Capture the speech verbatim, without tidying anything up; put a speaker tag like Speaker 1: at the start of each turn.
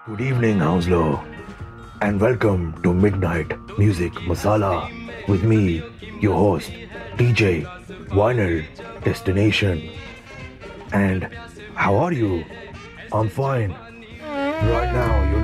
Speaker 1: Good evening, Hounslow, and welcome to Midnight Music Masala with me, your host, D J Vinyl Destination. And how are you? I'm fine. Right now, you